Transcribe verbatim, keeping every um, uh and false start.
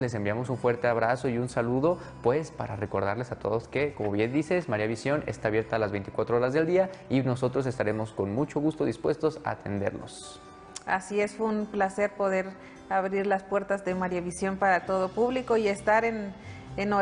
Les enviamos un fuerte abrazo y un saludo, pues para recordarles a todos que, como bien dices, María Visión está abierta a las veinticuatro horas del día y nosotros estaremos con mucho gusto dispuestos a atenderlos. Así es, fue un placer poder abrir las puertas de María Visión para todo público y estar en, en